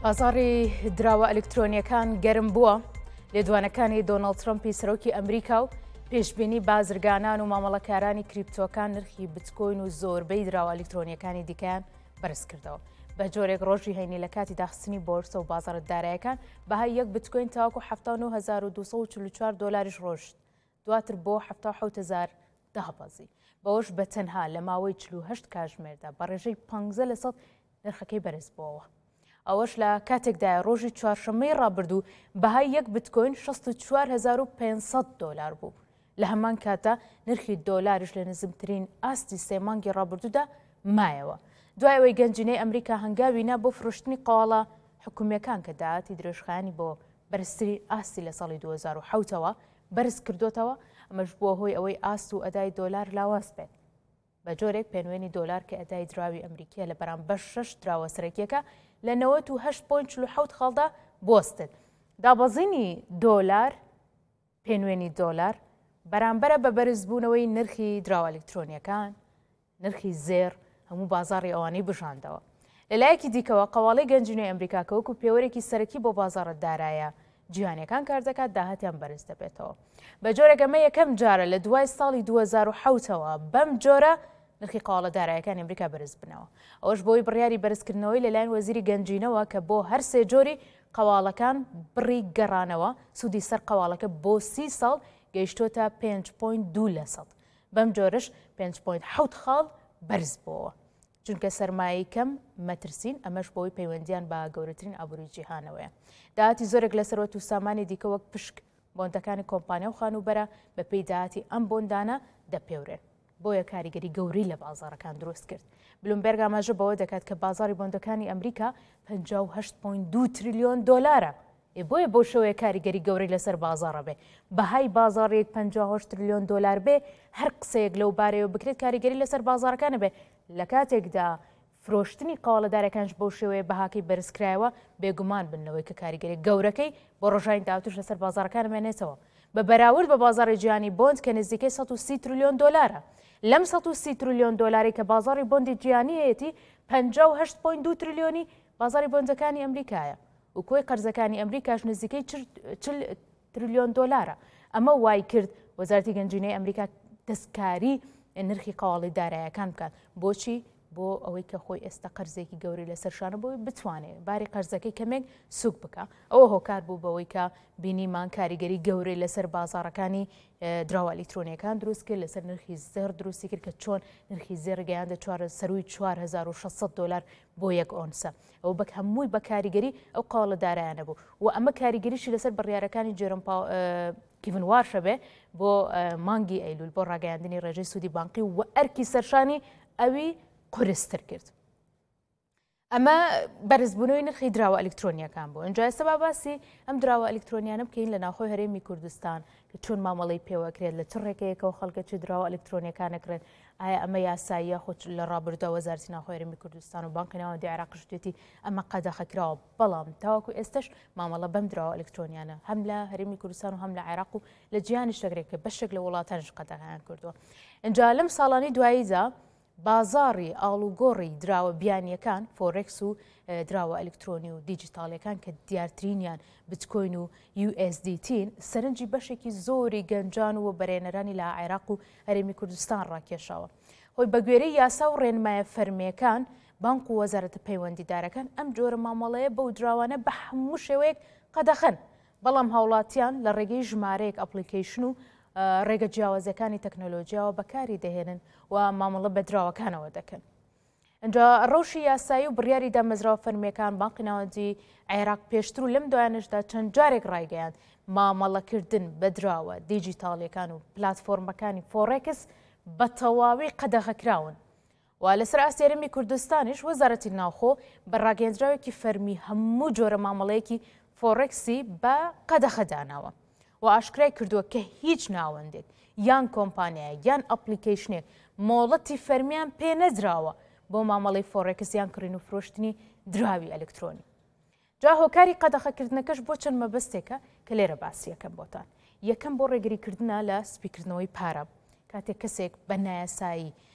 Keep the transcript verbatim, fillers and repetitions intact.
بازاری دراوە ئەلکترۆنیەکان گەرم بووە لێدوانەکانی دۆناڵد ترەمپی سەرۆکی ئەمریکا و پێشبینی بازرگانان و مامەڵەکارانی کریپتۆکان نرخی بتکۆین و زۆربەی دراوە ئەلکترۆنیەکانی دیکەیان بەرز کردەوە. بە جۆرێک ڕۆژی هەینی لە کاتی داخستنی بۆرسە و بازاڕە دارایەکان بەهای یەک بتکۆین تاوەکو هەفتە و نۆ هەزار و دووسەد و چل و چوار دۆلاریش ڕۆشت، دواتر بۆ هەفتە و حەوت هەزار داهەبەزی. بەوەش بە تەنها لە ماوەی چل و هەشت کاتژمێردا بە ڕێژەی پانزە لە سەد نرخەکەی بەرز بووەوە. ئەوەش لە کاتێکدایە ڕۆژی چوارشەممەی ڕابردوو بەهای یەک بتکۆین شەست و چوار هەزار و پێنجسەد دۆلار بوو. لە هەمان کاتە نرخی دۆلاریش لە نزمترین ئاستی سێ مانگی ڕابردوودا مایەوە. دوای ئەوەی گەنجینەی ئەمریکا هەنگاوینە بۆ فرۆشتنی قاڵە حکوومیەکان کە داهاتی درێژخایانی بۆ بەرزترین ئاستی لە ساڵی دوو هەزار و حەوتەوە بەرز کردوتەوە، ئەمەش بووە هۆی ئەوەی ئاست و ئەدای دۆلار لاواز بێت. بە جۆرێک پێنوێنی دۆلار کە ئەدای دراوی ئەمریکیە لە بەرامبەر شەش دراوە سەرەکیەکە لە نەوەت و هەشت پۆینت چل و حەوت خاڵدا بۆستن. دابەزینی دۆلار پێنوێنی دۆلار بەرامبەرە بە بەرزبوونەوەی نرخی دراوە ئەلکترۆنیەکان، نرخی زێر هەموو بازاڕی ئەوانەی بژاندەوە. لەلایەکی دیکەوە قەواڵەی گەنجینەی ئەمریکا کە وەکو پێوەرێکی سەرەکی بۆ بازاڕە دارایە جیهانیەکان کار دەکات داهاتیان بەرز دەبێتەوە. بە جۆرێک ئەمە یەکەم جارە لە دوای ساڵی دوو هەزار و حەوتەوە بەم جۆرە نرخی قاڵە دارایەکانی ئەمریکا بەرز بنەوە. ئەوەش بۆی بڕیاری بەرزکردنەوەی لەلایەن وەزیری گەنجینەوە کە بۆ هەر سێ جۆری قەواڵەکان بڕی گەڕانەوە سوودی سەر قەواڵەکە بۆ سی ساڵ گەیشتۆتە پێنج پۆینت دوو لە سەد. بەم جۆرەش پێنج پۆینت حەوت خاڵ بەرز بووەوە. چونکە سەرمایی کەم مەترسین، ئەمەش بۆی پەیوەندیان بە گەورەترین ئابووری جیهانەوەیە. داهاتی زۆرێک لە سەرۆت و سامانی دیکە وەک پشک بۆندەکانی کۆمپانیا و خانوبەرە بە پێی داهاتی ئەم بۆندانە دەپێورێن. بۆیە کاریگەری گەوری لە بازاڕەکان دروست کرد. بلومبێرگ ئاماژە بەوە دەکات کە بازاڕی بۆندەکانی ئەمریکا پەنجا و هەشت پۆینت دوو تریلیۆن دۆلارە. بۆیە بۆ شەوەیە کاریگەری گەوری لەسەر بازاڕە بێ. بەهای بازاڕێک پەنجا و هەشت تریلیۆن دۆلار بێ، هەر قسەیەک لەو بارەیەوە بکرێت کاریگەری لەسەر بازاڕەکانە بێ. لە کاتێکدا فرۆشتنی قاوەڵەدارەکانش بەو شێوەیە بەهاکەی بەرزکرایەوە، بێگومان بنەوەی کە کاریگەری گەورەکەی بۆ ڕۆژانی داهاتووش لەسەر بازاڕەکان مێنێتەوە. بە بەراورد بە بازاڕی جیهانی بۆند کە نزیکەی سەد و سی تریلیۆن دۆلارە. لەم سەد و سی تریلیۆن دۆلاری کە بازاڕی بۆندی جیهانی هەیەی پەنجا و هەشت پۆینت دوو تریلیۆنی بازاڕی بۆندەکانی ئەمریکایە و کۆی قەرزەکانی ئەمریکاش نزیکەی چل تریلیۆن دۆلارە. ئەمە وای کرد وەزارەتی گەنجینەی ئەمریکا دەستکاری نرخی قەواڵی داراییەکان بکات. بۆچی؟ بۆ ئەوەی کە خۆی ئێستا قەرزێکی گەوری لەسەرشانە بۆی بتوانێت باری قەرزەکەی کەمێک سوک بکە. ئەوە هۆکار بوو بەوەی کە بینیمان کاریگەری گەورەی لەسەر بازاڕەکانی دراوە ئەلکترۆنیەکان دروست کرد، لەسەر نرخی زێر دروستی کرد کە چۆن نرخی زێر گەیاندە سەروی چوار هەزار و شەشسەد دۆلار بۆ یەک ئۆنسە. ئەو بە هەمووی بە کاریگەری ئەو قاڵە دارایانە بوو و ئەمە کاریگەریشی لەسەر بڕیارەکانی جێرم کیڤن وارشە بێ بۆ مانگی ئەیلول بۆ ڕاگەیاندنی ڕێژەی سوودی بانقی و ئەرکی سەرشانی ئەوی قورستر کرد. ئەمە بەرزبوونەوەی نرخی دراوە ئەلکترۆنیەکان بوو. ئەنجا ئێستا با باسی ئەم دراوە ئەلکترۆنیانە بکەین لە ناوخۆی هەرێمی کوردستان کە چۆن مامەڵەی پێوەکرێت لە چ ڕێگەیەکەوە خەڵکەچی دراوە ئەلکترۆنیەکانەکرێن. ئایا ئەمە یاساییە خۆ لە ڕابردووە وەزارەتی ناوخۆی هەرێمی کوردستان و بانکی ناوەندی عێراق شتێتی ئەمە قەدەخەکراوە، بەڵام تاوەکو ئێستش مامەڵە بەم دراوە ئەلکترۆنیانە هەم لە هەرێمی کوردستان و هەم لە عێراق و لە جیهانی شتێکێک بەشێک لە وڵاتانش قەدەغیان کردووە. ئەنجا لەم ساڵانی دواییدا بازاڕی ئاڵوگۆڕی دراوە بیانیەکان فۆرێکس و دراوە ئەلکترۆنی و دیجیتاڵیەکان کە دیارترینیان بتکۆین و یو ئێس دی تین سەرنجی بەشێکی زۆری گەنجان و بەرێنەرانی لە عێراق و هەرێمی کوردستان ڕاکێشاوە. هۆی بە گوێرەی یاسا و ڕێنمایە فەرمیەکان بانک و وەزارەتە پەیوەندیدارەکان ئەم جۆرە مامەڵەیە بەو دراوانە بە هەموو شێوەیەک قەدەخەن، بەڵام هاوڵاتیان لە ڕێگەی ژمارەیەک ئەپلیکیشن و ڕێگە جیاوازەکانی تەکنۆلۆژیاوە بەکاری دەهێنن و مامەڵە بە دراوەکانەوە دەکەن. ئەنجا ڕەوشی یاسایی و بڕیاری دامەزراوە فەرمیەکان بانکی ناوەندی عێراق پێشتر و لەم دوایانشدا چەند جارێک ڕایگەیاند مامەڵەکردن بە دراوە دیجیتاڵیەکان و پلاتفۆرمەکانی فۆڕێکس بە تەواوی قەدەغەکراون. و لەسەر ئاستی هەرێمی کوردستانیش وەزارەتی ناوخۆ بە ڕاگەیەندراوێکی فەرمی هەموو جۆرە مامەڵەیەکی فۆڕێکسی بە قەدەخەداناوە و ئاشکرای کردووە کە هیچ ناوەندێک یان کۆمپانیای یان ئەپلیکیشنێک مۆڵەتی فەرمیان پێ نەدراوە بۆ مامەڵەی فۆڕێکس یان کڕین و فرۆشتنی دراوی ئەلکترۆنی. جا هۆکاری قەدەخەکردنەکەش بۆ چەند مەبەستێکە کە لێرە باسی یەکەم بۆتان. یەکەم بۆ ڕێگریکردنە لە سپیکردنەوەی پارە. کاتێک کەسێک بە نایاسایی